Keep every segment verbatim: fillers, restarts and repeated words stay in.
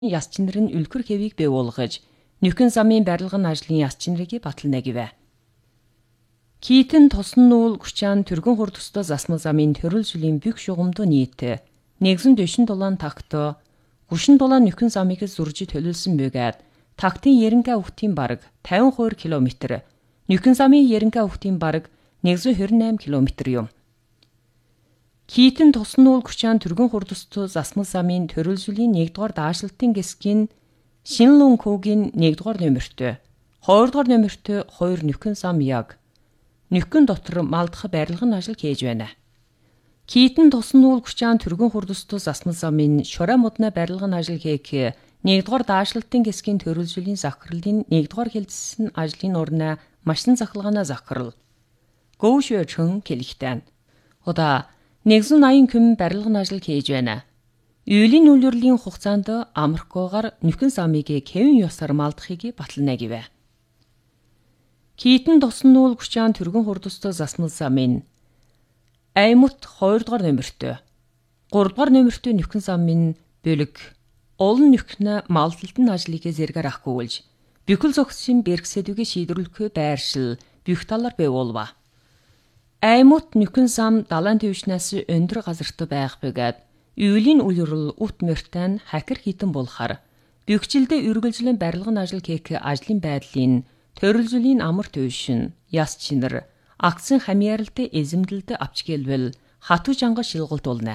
яс чинэр нь үлгэр хэвийг бий болгож, нөхөн замын барилгын ажлын яс чинрыг батална гэвэ. Кийтэн тосон нуул гүчаан түргэн хурдстой засмал замын төрөл сүлийн бүх шугамдуу нийт нэгэн дэшин дулаан такто гүшин дулаан нөхөн замыг зуржи төлөлсөн бөгөөд тактын ерэнгээ үхтийн бараг тавин хоёр километр, нөхөн замын ерэнгээ үхтийн бараг нэгэн хорин найман километр юм. Кийтэн тосон нуул гүчаан түргэн хурдстой засмал замын төрөл сүлийн нэгдүгээр даашилтын гисгийн Шинлун Куугийн нэгдүгээр номертой, хоёрдугаар номертой хоёр нөхөн зам яг нөхөн дотор малдах барилгын ажил хийж байна. Кийтэн тосон нуул гүчаан түргэн хурдстой засмал замын шороо модны барилгын ажил хийх нэгдүгээр даашилтын гисгийн төрөл сүлийн захирлын нэгдүгээр хэлэлцсэн ажлын урна машин захлагана захирал. Гоушөчөн хэлэхтэн. Ода нэгэн аян хүм барилгын ажил хийж байна. Үйлийн үйлрлийн хугацаанд амархгүйгээр нөхөн замыг кевин ёсоор малдахыг батална гэвэ. Кийтэн тосон нуул гүчаан түргэн хурдстой засмал замын Аймут хоёрдугаар номертой, гуравдугаар номертой нөхөн замын бөлөг олон нөхнө малдалтын ажлыг зэргээр ахгүйж, бүхэл зохисын бэрхсэдүгэ шийдвэрлэхгүй байршил бүх талаар бэвуулва. Аймут нөхөн зам далайн төвшнээс өндөр газарт байх бөгөөд үйлийн үйлрэл ут мөртэн хакер хитэн болохоор бөхжилдээ үргэлжлэн барилгын ажил хийх ажлын байдлын төрөл зүйлийн амар төвшин, яс чинэр, акцын хамьяаралтай эзэмдэлд авч гэлвэл хатуу жанга шилгуулт болно.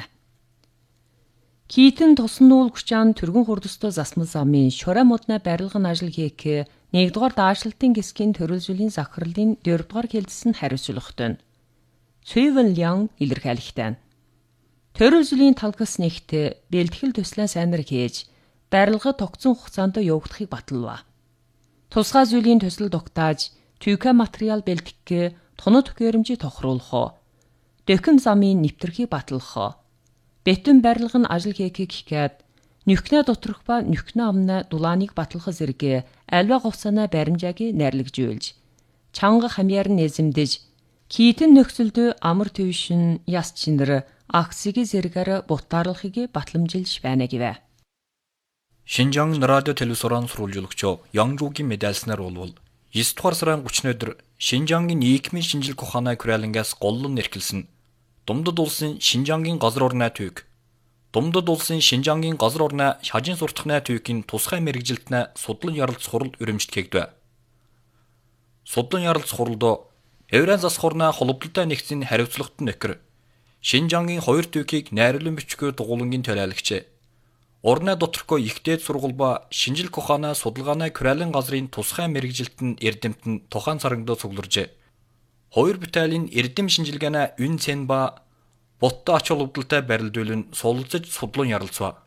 Кийтэн тосон нуул гүчаан түргэн хурдстой засмал замын шороо модны барилгын ажил хийх нэгдүгээр даашилтын гисгийн төрөл зүйлийн захирлын дөрөвдүгээр хэлэлцсэн хариуцлагатай. Цэвэн Лян илэрхийлэхтэн. Төрөл зүйлийн талгас нэгт бэлтгэл төслөө сайнар хийж, барилга тогтсон хугацаанд явагдахыг баталва. Тусгай зүйлийн төсөл дугтааж, түйкэ материал бэлтгэх, тунад төхөөрөмжийг тохируулах, дөхөн замын нэвтрхийг батлах, бетон барилга нь ажил хийх гэхэд нөхнөө доторх ба нөхнөө амны дулааныг батлах зэрэг альва говцааны баримжааг найрлагжуулж, чанга хамьяар нь эзэмдэж, кийтэн нөхцөлд амар төвшин, яс чинэр, акцыг зэрэгээр бутаарлахыг батламжилж байна гэвэ. Шинжаан радио телевизорын сурвалжуулагч Янгжуугийн медальснаар болвол девять дугаар сарын гуравчныг Шинжаангийн нийгмийн шинжилгээ ухааны хүрээлэнгээс голлон нэрхэлсэн Думдад улсын Шинжаангийн газар орны төвийг Думдад улсын Шинжаангийн газар орны шажин суртахны төвийн тусгай мэрэгжилтнээ судлан ярилцах хурал өрөмжтгийгдвэ. Судлан ярилцах хуралд Еврейн засах орны холбогдолтой нэгдсийн хариуцлагт нөхөр Шинжаангийн хоёр төвийг найруулан бичгөө дугуулангийн төлөөлөгч орны доторхой их дээд сургууль ба шинжилгээ ухааны судалгааны хүрээлэн газрын тусгай мэрэгжилтэн эрдэмтэн тухайн царангад цугларжээ. Хоёр баталийн эрдэм шинжилгээний үн цэн ба боттой ач холбогдолтой барилдуулан сулцаж судлан ярилцва.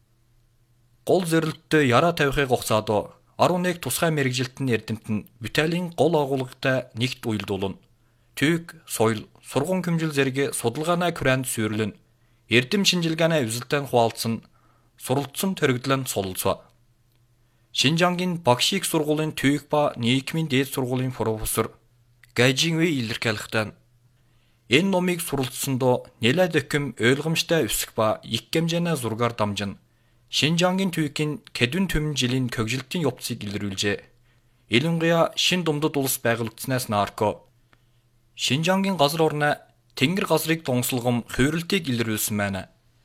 Гол зорилттой яраа тавихыг хугацаад арван нэг тусгай мэрэгжилтэн эрдэмтэн баталийн гол агуулгатай нэгт уялдуулна. Төвийг, соёл, сургууль хэмжил зэрэг судалгааны хүрээнд суйрлан эрдэм шинжилгээний эвсэлтэн хуваалцсан суралцсан төрөгдлөн сулцва. Шинжаангийн багшийг сургуулийн төвийг ба нийгмийн дээд сургуулийн профессор Гайжинвэ илэрхийлэхдээ энэ номыг суралцсандоо нэлээд дэхэм ойлгомжтой өсөх ба их хэмжээний зургаар дамжин Шинжаангийн төвийн кэдвэн төмөн жилийн көгжилтийн явцыг илрүүлжээ. Илэнгуяа шин Думдад улс байгуулагдсанаас нарко Шинжаангийн газар орны тэнгэр газрыг донслогом хувирлтыг илрүүлсэн байна.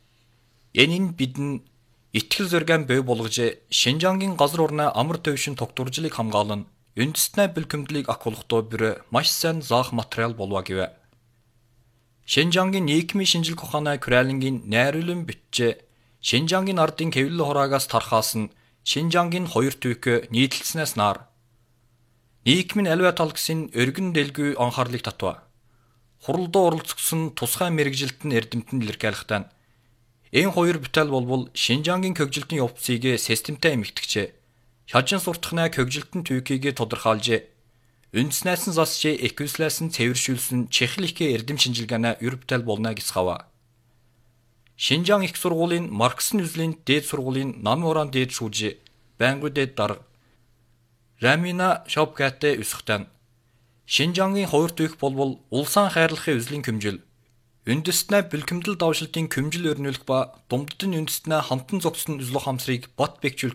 Энэ бидэн итгэл зоригийн бий болгож Шинжаангийн газар орны амар төвшин тогтворжлыг хамгаална үндэстний бэлгэмдлийг ахуулахдоо бүр маш сайн заах материал болва гэвэ. Шинжаангийн нийгмийн шинжилгээ ухааны хүрээлэнгийн найруулан бичжээ. Шинжаангийн ардын хэвлэл хураагаас тархаас нь Шинжаангийн хоёр төвийг нийтлснээс нар нийгмийн аливаа тал гэсэн өргөн дэлгүй анхаарлыг татва. Хуралдаа оролцсон тусгай мэрэгжилтэн эрдэмтэн илэрхийлэхдээ энэ хоёр батал болвол Шинжаангийн көгжилтийн явцыг системтэй эмэгтгэжээ. Шажин суртахны көгжилтэн төвийг тодорхойлжээ. Үндснээс нь засчээ эквислээс нь цэвэршүүлсэн чехликийн эрдэм шинжилгээний өр батал болно гэсхава. Шинжаан их сургуулийн Марксн үзлийн дээд сургуулийн намын уран дээд шүүж байнгын дээд дарга Рамина Шопкатэ өсөхтэн Шинжаангийн хоёр төвх болвол улсаан хайрлахын үзлийн хэмжил үндэстнээ бэлгэмдэл давшилтын көмжил өрнүүлэх ба думддын үндэстнээ хамтан зогссон үзлөх хамсрыг бат бэгжүүл